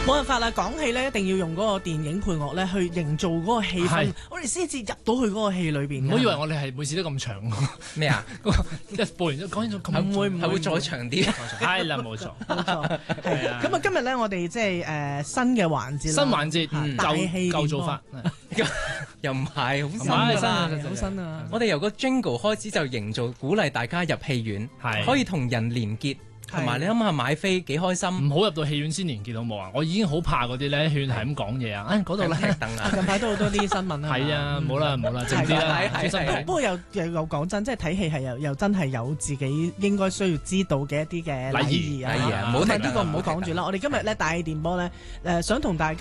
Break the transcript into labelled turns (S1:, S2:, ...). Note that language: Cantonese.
S1: 冇辦法啦，講戲咧一定要用嗰個電影配樂咧去營造嗰個氣氛，我哋先至入到去嗰個戲裏邊。
S2: 唔好以為我哋係每次都咁長
S3: 咩啊？
S2: 一播完咗講咗咁
S3: 係會再長啲。
S2: 係啦，冇錯，
S1: 冇錯，係啊。咁啊，今日咧我哋即係新嘅環節，
S2: 新環節
S1: 大戲
S2: 舊做法，
S3: 又唔係好新
S2: 係
S3: 㗎啦，
S1: 好新啊！
S3: 我哋由個 jingle 開始就營造鼓勵大家入戲院，可以同人連結。同埋你諗下買飛幾開心，
S2: 唔好入到戲院先連結好冇啊！我已經好怕嗰啲咧，戲院係咁講嘢啊！嗰度咧，
S1: 近排都好多啲新聞啊！
S2: 係啊，冇啦，靜啲啦。
S1: 不過又講真，即係睇戲係又真係有自己應該需要知道嘅一啲嘅禮儀啊！
S3: 唔好聽
S1: 呢個唔好講住啦。我哋今日咧大氣電波咧，想同大家。